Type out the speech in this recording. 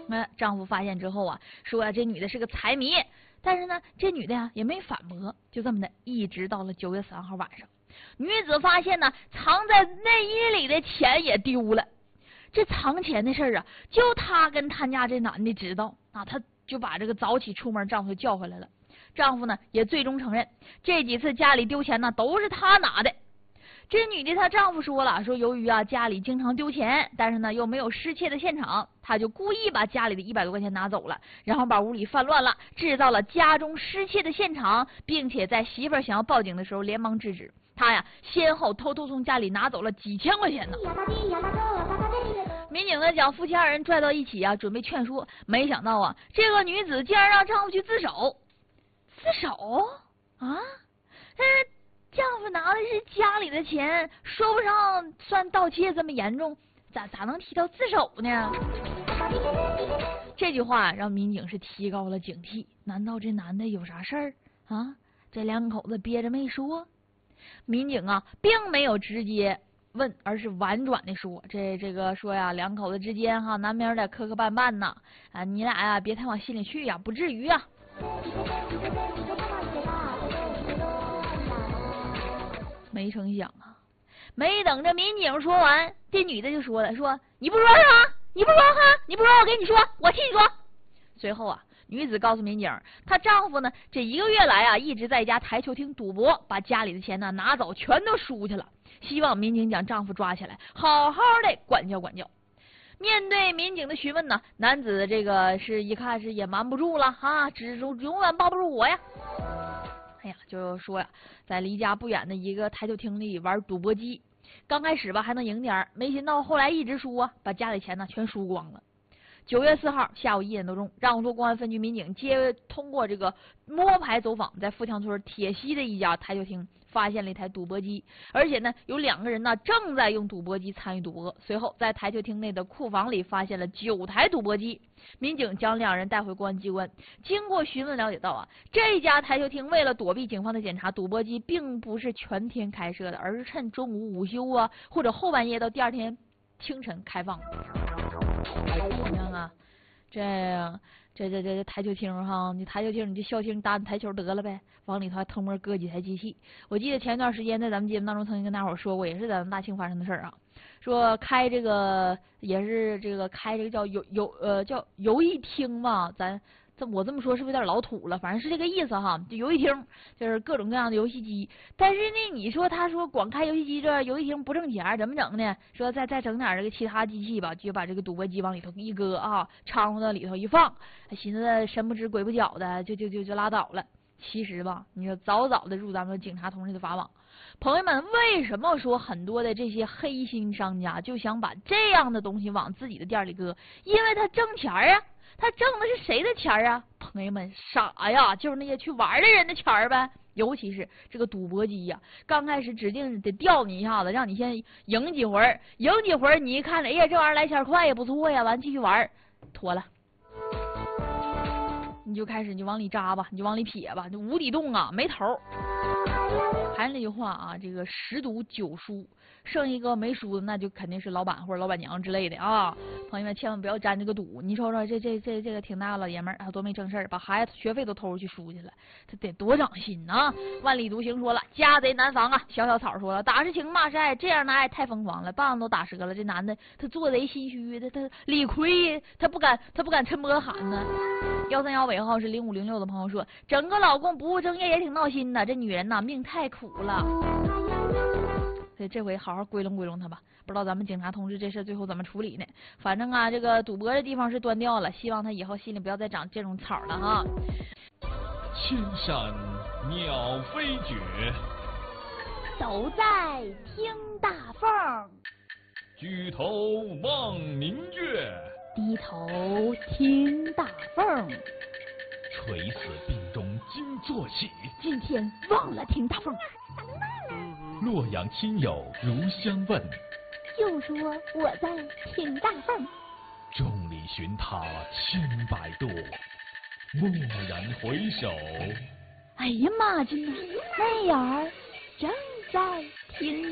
那丈夫发现之后啊，说这女的是个财迷，但是呢，这女的呀也没反驳，就这么的，一直到了9月3号晚上，女子发现呢，藏在内衣里的钱也丢了。这藏钱的事儿啊，就她跟她家这男的知道啊，她就把这个早起出门丈夫叫回来了。丈夫呢也最终承认，这几次家里丢钱呢都是他拿的。这女的她丈夫说了，说由于啊家里经常丢钱，但是呢又没有失窃的现场，他就故意把家里的100多块钱拿走了，然后把屋里翻乱了，制造了家中失窃的现场，并且在媳妇儿想要报警的时候连忙制止。他呀先后偷偷从家里拿走了几千块钱呢。民警呢将夫妻2人拽到一起啊，准备劝说，没想到啊这个女子竟然让丈夫去自首。自首啊？丈夫拿的是家里的钱，说不上算盗窃这么严重，咋能提到自首呢？这句话让民警是提高了警惕，难道这男的有啥事儿啊？这2口子憋着没说。民警啊并没有直接问，而是婉转的说，这个说呀，2口子之间哈难免有点磕磕绊绊呐，啊你俩呀别太往心里去呀，不至于呀。没成想啊，没等着民警说完，这女的就说了，说你不说是吧？你不说哈？你不说我跟你说，我替你说。随后啊，女子告诉民警，她丈夫呢这1个月来啊一直在家台球厅赌博，把家里的钱呢拿走，全都输去了。希望民警将丈夫抓起来，好好的管教管教。面对民警的询问呢，男子这个是一看是也瞒不住了啊，只永远抱不住我呀。哎呀，就说呀，在离家不远的一个台球厅里玩赌博机，刚开始吧还能赢点，没想到后来一直输啊，把家里钱呢全输光了。9月4号下午1点多钟，让渡公安分局民警通过这个摸排走访，在富强村铁西的一家台球厅发现了一台赌博机，而且呢有2个人呢正在用赌博机参与赌博。随后在台球厅内的库房里发现了9台赌博机，民警将2人带回公安机关。经过询问了解到啊，这家台球厅为了躲避警方的检查，赌博机并不是全天开设的，而是趁中午午休啊或者后半夜到第2天清晨开放。你看啊，这台球厅哈，你台球厅你就消停打台球得了呗，往里头还偷摸搁几台机器。我记得前一段时间在咱们节目当中曾经跟大伙说过，也是在咱们大庆发生的事儿啊，说开这个也是这个开这个叫叫游艺厅嘛，我这么说是不是有点老土了？反正是这个意思哈，就游戏厅，就是各种各样的游戏机。但是呢，你说他说光开游戏机这游戏厅不挣钱，怎么整呢？说再整点这个其他机器吧，就把这个赌博机往里头一搁啊，掺和到里头一放，还寻思神不知鬼不觉的，就拉倒了。其实吧，你说早的入咱们警察同志的法网。朋友们，为什么说很多的这些黑心商家就想把这样的东西往自己的店里搁？因为他挣钱啊。他挣的是谁的钱啊？朋友们，傻呀，就是那些去玩的人的钱呗。尤其是这个赌博机呀，刚开始指定得吊你一下子，让你先赢几回，你一看，哎呀，这玩意儿来钱快也不错呀，完继续玩，妥了，你就开始你就往里扎吧，你就往里撇吧，就无底洞啊，没头。还是那句话啊，这个10赌9输，剩一个没输的，那就肯定是老板或者老板娘之类的啊。朋友们千万不要沾这个赌。你说说这个挺大老爷们儿，他多没正事儿，把孩子学费都偷出去输去了，他得多长心啊！万里独行说了，家贼难防啊。小小草说了，打是情骂是爱，这样的爱太疯狂了，棒子都打折了。这男的他做贼心虚的，他理亏，他不敢抻脖喊呢。131尾号是0506的朋友说，整个老公不务正业也挺闹心的，这女人呐命太苦了。所以这回好好归拢归拢他吧，不知道咱们警察同志这事最后怎么处理呢？反正啊，这个赌博的地方是端掉了，希望他以后心里不要再长这种草了哈。 千山鸟飞绝， 都在听大凤。 举头望明月， 低头听大凤。 垂死病中惊坐起， 今天忘了听大凤。 洛阳亲友如相问， 又说我在听大凤。 众里寻他千百度，蓦然回首， 哎呀妈呀，那眼儿正在听